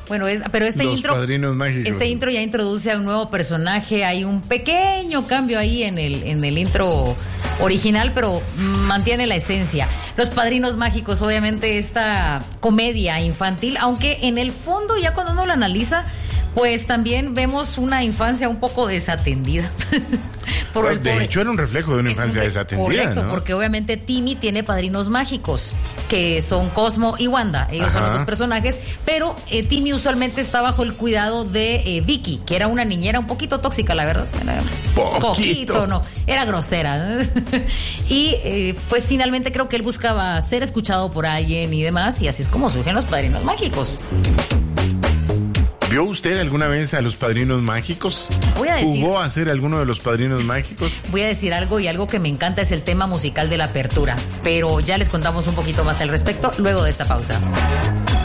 Bueno, pero Los Padrinos Mágicos. Este intro ya introduce a un nuevo personaje. Hay un pequeño cambio ahí en el intro original, pero mantiene la esencia. Los Padrinos Mágicos, obviamente, esta comedia infantil, aunque en el fondo, ya cuando uno lo analiza, pues también vemos una infancia un poco desatendida. De hecho, era un reflejo de una infancia desatendida. Correcto, ¿no? Porque obviamente Timmy tiene padrinos mágicos, que son Cosmo y Wanda. Ellos son los dos personajes, pero Timmy usualmente está bajo el cuidado de Vicky, que era una niñera un poquito tóxica, la verdad. Poquito, no, era grosera. Y pues finalmente creo que él buscaba ser escuchado por alguien y demás, y así es como surgen los Padrinos Mágicos. ¿Vio usted alguna vez a los Padrinos Mágicos? ¿Jugó a ser alguno de los Padrinos Mágicos? Voy a decir algo, y algo que me encanta es el tema musical de la apertura, pero ya les contamos un poquito más al respecto luego de esta pausa.